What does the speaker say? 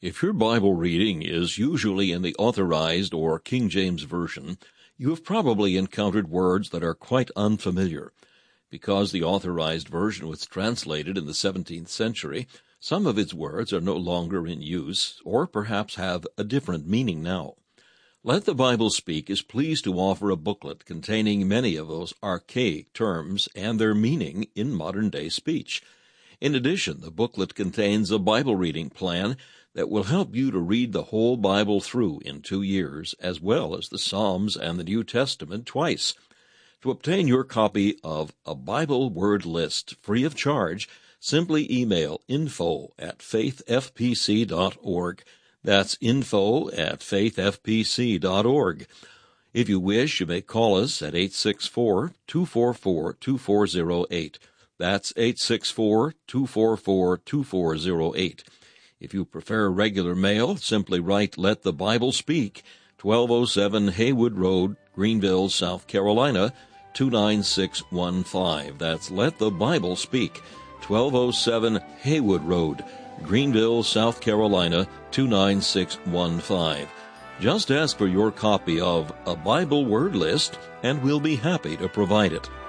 If your Bible reading is usually in the Authorized or King James Version, you have probably encountered words that are quite unfamiliar. Because the Authorized Version was translated in the 17th century, some of its words are no longer in use, or perhaps have a different meaning now. Let the Bible Speak is pleased to offer a booklet containing many of those archaic terms and their meaning in modern-day speech. In addition, the booklet contains a Bible reading plan that will help you to read the whole Bible through in 2 years, as well as the Psalms and the New Testament twice. To obtain your copy of A Bible Word List free of charge, simply email info@faithfpc.org. That's info@faithfpc.org. If you wish, you may call us at 864-244-2408. That's 864-244-2408. If you prefer regular mail, simply write Let the Bible Speak, 1207 Haywood Road, Greenville, South Carolina, 29615. That's Let the Bible Speak, 1207 Haywood Road, Greenville, South Carolina, 29615. Just ask for your copy of A Bible Word List, and we'll be happy to provide it.